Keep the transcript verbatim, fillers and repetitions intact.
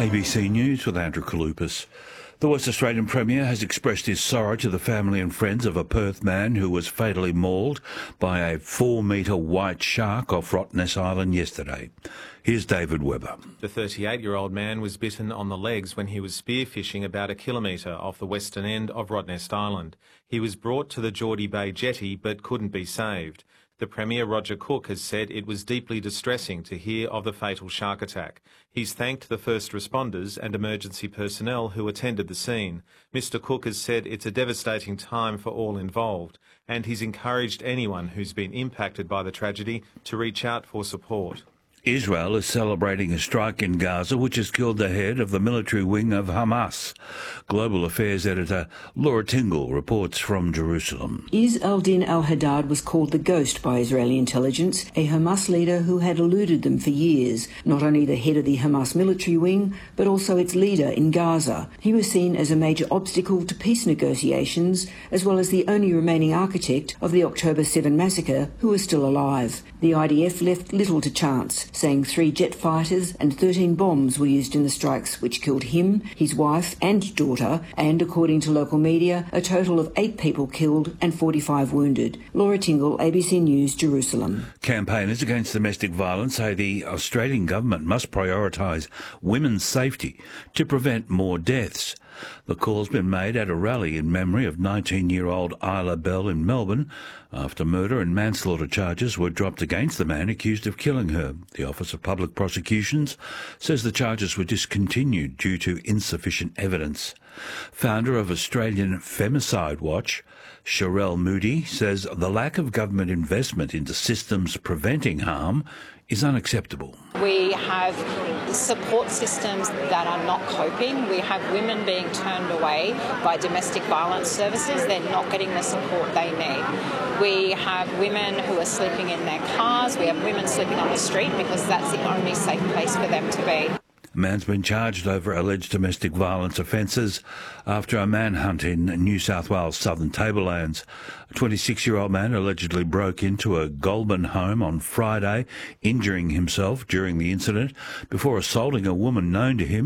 A B C News with Andrew Kalupas. The West Australian Premier has expressed his sorrow to the family and friends of a Perth man who was fatally mauled by a four-metre white shark off Rottnest Island yesterday. Here's David Webber. The thirty-eight-year-old man was bitten on the legs when he was spearfishing about a kilometre off the western end of Rottnest Island. He was brought to the Geordie Bay jetty but couldn't be saved. The Premier, Roger Cook, has said it was deeply distressing to hear of the fatal shark attack. He's thanked the first responders and emergency personnel who attended the scene. Mister Cook has said it's a devastating time for all involved, and he's encouraged anyone who's been impacted by the tragedy to reach out for support. Israel is celebrating a strike in Gaza which has killed the head of the military wing of Hamas. Global Affairs editor Laura Tingle reports from Jerusalem. Izz al-Din al-Haddad was called the ghost by Israeli intelligence, a Hamas leader who had eluded them for years, not only the head of the Hamas military wing, but also its leader in Gaza. He was seen as a major obstacle to peace negotiations, as well as the only remaining architect of the October seventh massacre who was still alive. The I D F left little to chance, saying three jet fighters and thirteen bombs were used in the strikes, which killed him, his wife and daughter, and, according to local media, a total of eight people killed and forty-five wounded. Laura Tingle, A B C News, Jerusalem. Campaigners against domestic violence say the Australian government must prioritise women's safety to prevent more deaths. The call's been made at a rally in memory of nineteen-year-old Isla Bell in Melbourne after murder and manslaughter charges were dropped against the man accused of killing her. The Office of Public Prosecutions says the charges were discontinued due to insufficient evidence. Founder of Australian Femicide Watch, Sherelle Moody, says the lack of government investment into systems preventing harm is unacceptable. We have support systems that are not coping. We have women being turned away by domestic violence services. They're not getting the support they need. We have women who are sleeping in their cars. We have women sleeping on the street because that's the only safe place for them to be. A man's been charged over alleged domestic violence offences after a manhunt in New South Wales southern tablelands. A twenty-six-year-old man allegedly broke into a Goulburn home on Friday, injuring himself during the incident before assaulting a woman known to him.